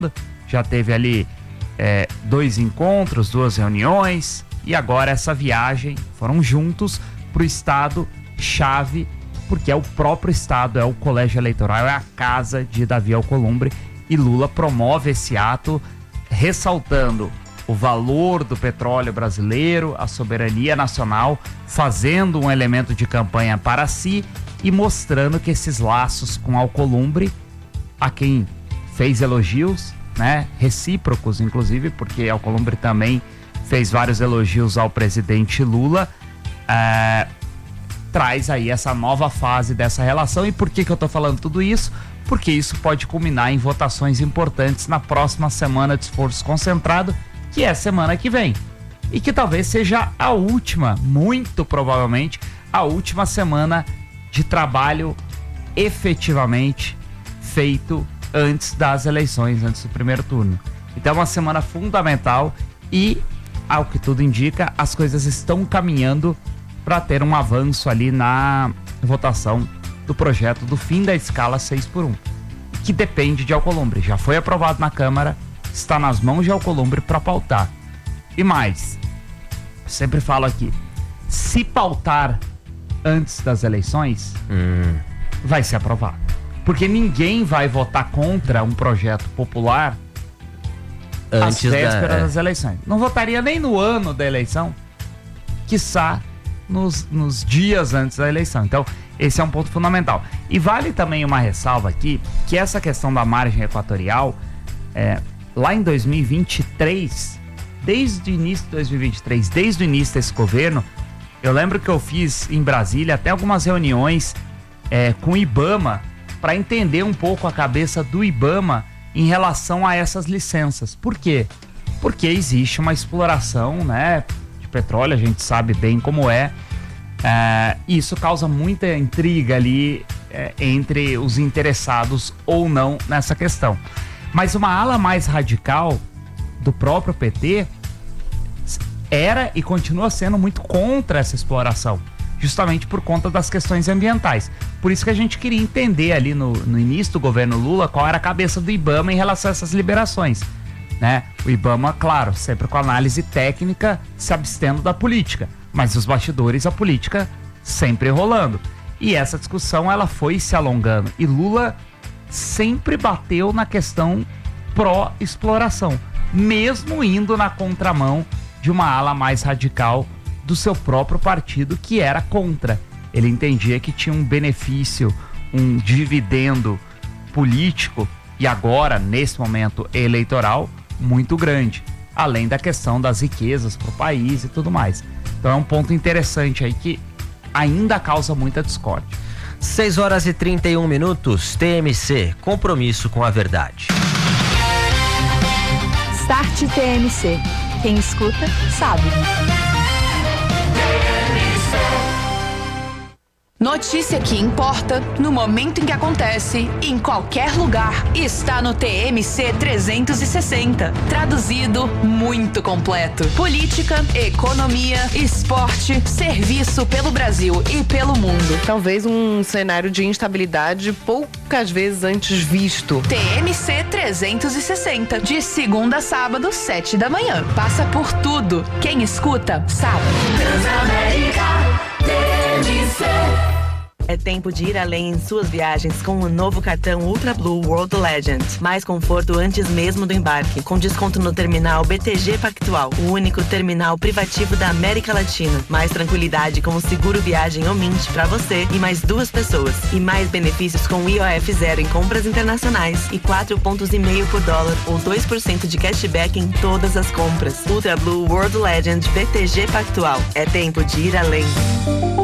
já teve ali 2 encontros, 2 reuniões, e agora essa viagem, foram juntos para o estado-chave, porque é o próprio estado, é o colégio eleitoral, é a casa de Davi Alcolumbre, e Lula promove esse ato ressaltando o valor do petróleo brasileiro, a soberania nacional, fazendo um elemento de campanha para si e mostrando que esses laços com Alcolumbre, a quem fez elogios, né, recíprocos inclusive, porque Alcolumbre também fez vários elogios ao presidente Lula, traz aí essa nova fase dessa relação. E por que eu tô falando tudo isso? Porque isso pode culminar em votações importantes na próxima semana de esforço concentrado, que é a semana que vem. E que talvez seja a última, muito provavelmente, a última semana de trabalho efetivamente feito antes das eleições, antes do primeiro turno. Então é uma semana fundamental e, ao que tudo indica, as coisas estão caminhando para ter um avanço ali na votação do projeto do fim da escala 6x1, que depende de Alcolumbre. Já foi aprovado na Câmara, está nas mãos de Alcolumbre para pautar. E mais, eu sempre falo aqui, se pautar antes das eleições, vai ser aprovado. Porque ninguém vai votar contra um projeto popular às vésperas das eleições. Não votaria nem no ano da eleição, quiçá nos dias antes da eleição. Então, esse é um ponto fundamental. E vale também uma ressalva aqui, que essa questão da margem equatorial, lá em 2023, desde o início de 2023, desde o início desse governo, eu lembro que eu fiz em Brasília até algumas reuniões com o IBAMA, para entender um pouco a cabeça do IBAMA em relação a essas licenças. Por quê? Porque existe uma exploração, né, de petróleo, a gente sabe bem como e isso causa muita intriga ali entre os interessados ou não nessa questão. Mas uma ala mais radical do próprio PT era e continua sendo muito contra essa exploração, justamente por conta das questões ambientais. Por isso que a gente queria entender ali no início do governo Lula qual era a cabeça do IBAMA em relação a essas liberações, né? O IBAMA, claro, sempre com análise técnica, se abstendo da política, mas os bastidores, a política sempre rolando. E essa discussão, ela foi se alongando, e Lula sempre bateu na questão pró-exploração, mesmo indo na contramão de uma ala mais radical do seu próprio partido, que era contra. Ele entendia que tinha um benefício, um dividendo político, e agora, nesse momento eleitoral, muito grande, além da questão das riquezas para o país e tudo mais. Então é um ponto interessante aí que ainda causa muita discórdia. 6h31, TMC, compromisso com a verdade. Start TMC. Quem escuta, sabe. Notícia que importa no momento em que acontece, em qualquer lugar, está no TMC 360. Traduzido, muito completo. Política, economia, esporte, serviço pelo Brasil e pelo mundo. Talvez um cenário de instabilidade poucas vezes antes visto. TMC 360. De segunda a sábado, 7 da manhã. Passa por tudo. Quem escuta, sabe. Transamérica TMC. É tempo de ir além em suas viagens com o novo cartão Ultra Blue World Legend. Mais conforto antes mesmo do embarque, com desconto no terminal BTG Pactual, o único terminal privativo da América Latina. Mais tranquilidade com o seguro viagem Omint para você e mais 2 pessoas. E mais benefícios com IOF zero em compras internacionais e 4,5 pontos por dólar ou 2% de cashback em todas as compras. Ultra Blue World Legend BTG Pactual. É tempo de ir além.